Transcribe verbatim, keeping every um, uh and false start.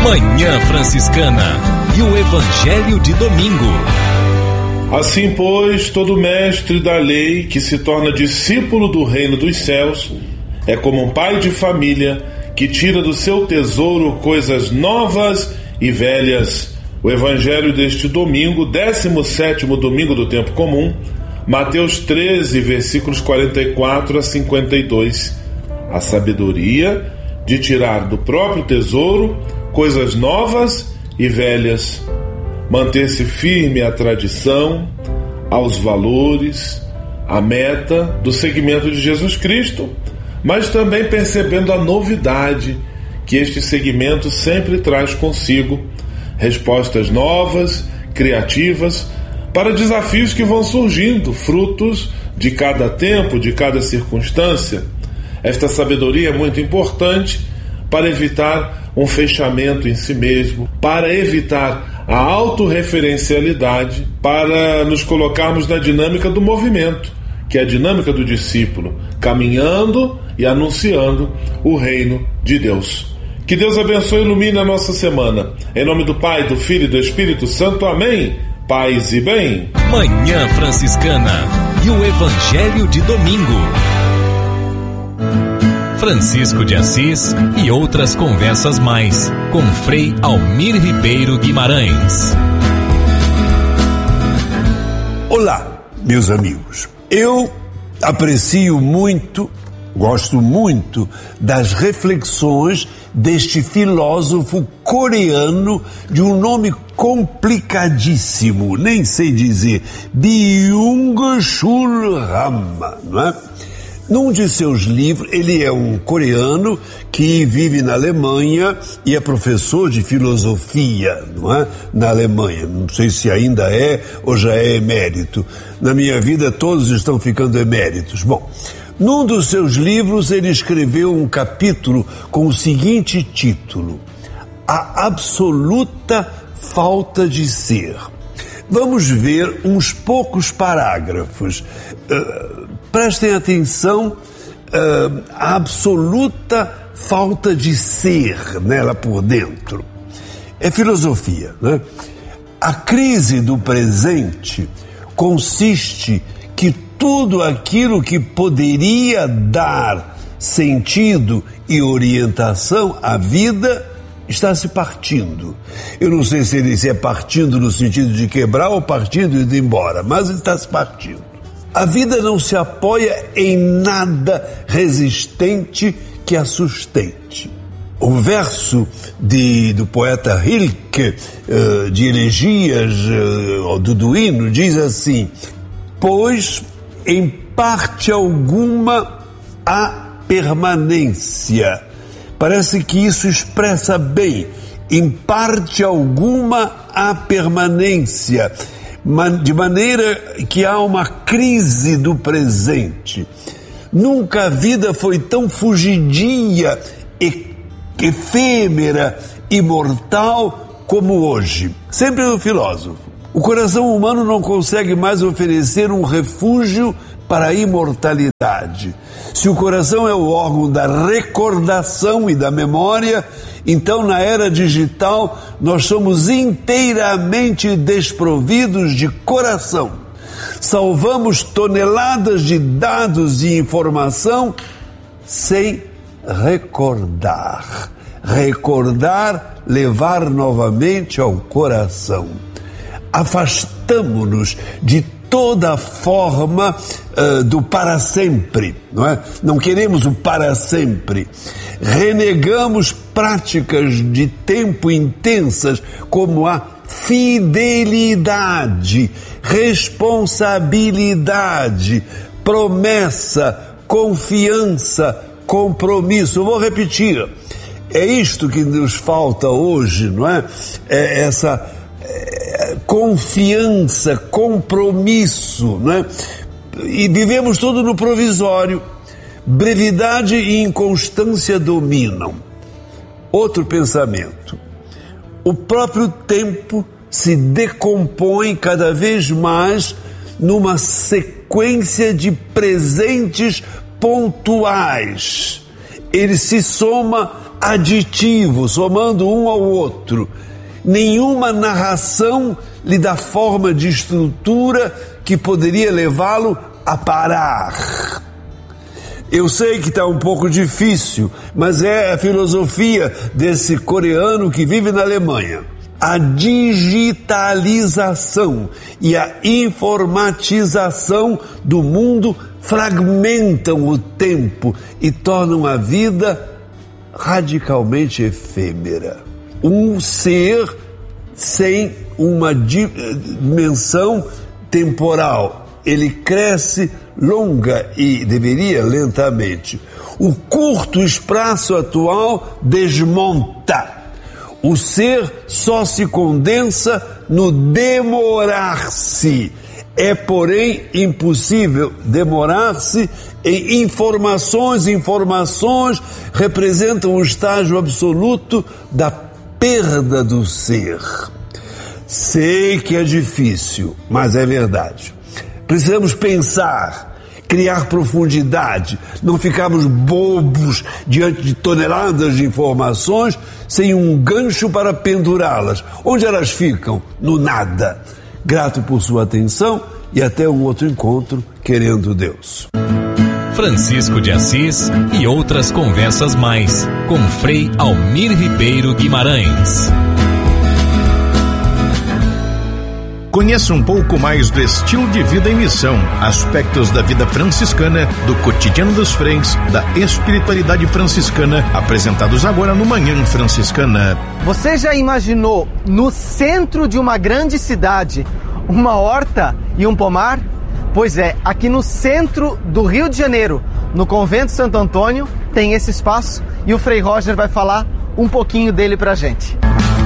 Manhã Franciscana e o Evangelho de domingo. Assim, pois, todo mestre da lei que se torna discípulo do reino dos céus é como um pai de família que tira do seu tesouro coisas novas e velhas. O Evangelho deste domingo, décimo sétimo domingo do tempo comum, Mateus treze, versículos quarenta e quatro a cinquenta e dois. A sabedoria de tirar do próprio tesouro coisas novas e velhas. Manter-se firme à tradição, aos valores, à meta do seguimento de Jesus Cristo, mas também percebendo a novidade que este segmento sempre traz consigo, respostas novas, criativas, para desafios que vão surgindo, frutos de cada tempo, de cada circunstância. Esta sabedoria é muito importante para evitar um fechamento em si mesmo, para evitar a autorreferencialidade, para nos colocarmos na dinâmica do movimento, que é a dinâmica do discípulo, caminhando e anunciando o reino de Deus. Que Deus abençoe e ilumine a nossa semana. Em nome do Pai, do Filho e do Espírito Santo. Amém. Paz e bem. Manhã Franciscana e o Evangelho de domingo. Francisco de Assis e outras conversas mais, com Frei Almir Ribeiro Guimarães. Olá, meus amigos. Eu aprecio muito, gosto muito das reflexões deste filósofo coreano de um nome complicadíssimo, nem sei dizer, Byung-Chul Han, não é? Num de seus livros, ele é um coreano que vive na Alemanha e é professor de filosofia, não é? Na Alemanha. Não sei se ainda é ou já é emérito. Na minha vida, todos estão ficando eméritos. Bom, num dos seus livros, ele escreveu um capítulo com o seguinte título: A Absoluta Falta de Ser. Vamos ver uns poucos parágrafos. Uh, prestem atenção, uh, a absoluta falta de ser nela por dentro. É filosofia, né? A crise do presente consiste que tudo aquilo que poderia dar sentido e orientação à vida está se partindo. Eu não sei se ele se é partindo no sentido de quebrar ou partindo e indo embora, mas ele está se partindo. A vida não se apoia em nada resistente que a sustente. O verso de, do poeta Rilke, uh, de Elegias, uh, do Duino, diz assim: pois em parte alguma há permanência. Parece que isso expressa bem. Em parte alguma há permanência, de maneira que há uma crise do presente. Nunca a vida foi tão fugidia, efêmera, imortal como hoje. Sempre o filósofo. O coração humano não consegue mais oferecer um refúgio para a imortalidade. Se o coração é o órgão da recordação e da memória, então na era digital nós somos inteiramente desprovidos de coração. Salvamos toneladas de dados e informação sem recordar. Recordar, levar novamente ao coração. Afastamo-nos de toda forma uh, do para sempre, não é? Não queremos o para sempre. Renegamos práticas de tempo intensas como a fidelidade, responsabilidade, promessa, confiança, compromisso. Eu vou repetir. É isto que nos falta hoje, não é? É essa confiança, compromisso, né? E vivemos tudo no provisório. Brevidade e inconstância dominam. Outro pensamento: o próprio tempo se decompõe cada vez mais numa sequência de presentes pontuais. Ele se soma aditivo, somando um ao outro. Nenhuma narração lhe dá forma de estrutura que poderia levá-lo a parar. Eu sei que está um pouco difícil, mas é a filosofia desse coreano que vive na Alemanha. A digitalização e a informatização do mundo fragmentam o tempo e tornam a vida radicalmente efêmera. Um ser sem uma dimensão temporal. Ele cresce longa e deveria lentamente. O curto espaço atual desmonta. O ser só se condensa no demorar-se. É, porém, impossível demorar-se em informações. Informações representam o estágio absoluto da perda do ser. Sei que é difícil, mas é verdade. Precisamos pensar, criar profundidade, não ficarmos bobos diante de toneladas de informações sem um gancho para pendurá-las. Onde elas ficam? No nada. Grato por sua atenção e até um outro encontro, querendo Deus. Francisco de Assis e outras conversas mais, com Frei Almir Ribeiro Guimarães. Conheça um pouco mais do estilo de vida e missão, aspectos da vida franciscana, do cotidiano dos freis, da espiritualidade franciscana, apresentados agora no Manhã Franciscana. Você já imaginou, no centro de uma grande cidade, uma horta e um pomar? Pois é, aqui no centro do Rio de Janeiro, no Convento Santo Antônio, tem esse espaço e o Frei Roger vai falar um pouquinho dele pra gente.